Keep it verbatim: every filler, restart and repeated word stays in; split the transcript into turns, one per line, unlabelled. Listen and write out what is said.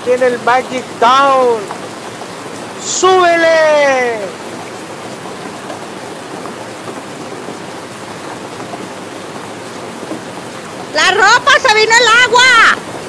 aquí en el Magic Town. ¡Súbele!
¡La ropa! ¡Se vino el agua!